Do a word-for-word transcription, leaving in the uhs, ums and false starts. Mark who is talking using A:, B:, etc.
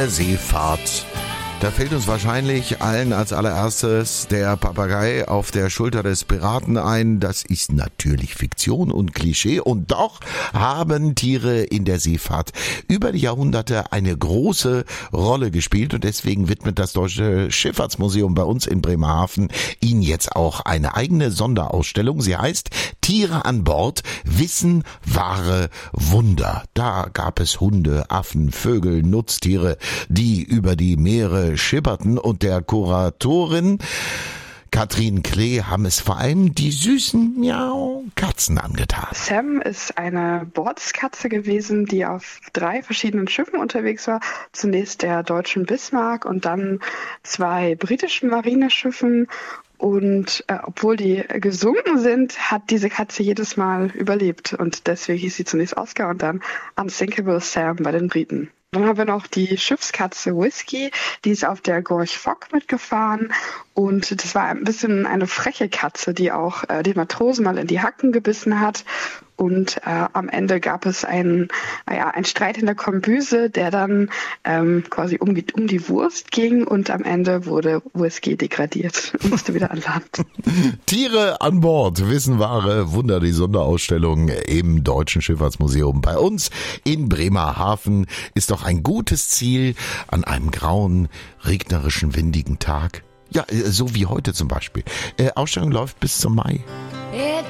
A: Seefahrt. Da fällt uns wahrscheinlich allen als allererstes der Papagei auf der Schulter des Piraten ein. Das ist natürlich Fiktion und Klischee. Und doch haben Tiere in der Seefahrt über die Jahrhunderte eine große Rolle gespielt. Und deswegen widmet das Deutsche Schifffahrtsmuseum bei uns in Bremerhaven ihnen jetzt auch eine eigene Sonderausstellung. Sie heißt Tiere an Bord, Wissen, wahre Wunder. Da gab es Hunde, Affen, Vögel, Nutztiere, die über die Meere schipperten, und der Kuratorin Katrin Klee haben es vor allem die süßen Miau Katzen angetan.
B: Sam ist eine Bordskatze gewesen, die auf drei verschiedenen Schiffen unterwegs war. Zunächst der deutschen Bismarck und dann zwei britischen Marineschiffen. Und äh, obwohl die gesunken sind, hat diese Katze jedes Mal überlebt. Und deswegen hieß sie zunächst Oscar und dann Unsinkable Sam bei den Briten. Dann haben wir noch die Schiffskatze Whisky, die ist auf der Gorch Fock mitgefahren, und das war ein bisschen eine freche Katze, die auch äh, den Matrosen mal in die Hacken gebissen hat. Und äh, am Ende gab es einen, naja, einen Streit in der Kombüse, der dann ähm, quasi um die, um die Wurst ging, und am Ende wurde Whisky degradiert und musste wieder an Land.
A: Tiere an Bord, Wissen, wahre Wunder, die Sonderausstellung im Deutschen Schifffahrtsmuseum. Bei uns in Bremerhaven ist doch ein gutes Ziel an einem grauen, regnerischen, windigen Tag. Ja, so wie heute zum Beispiel. Äh, Ausstellung läuft bis zum Mai.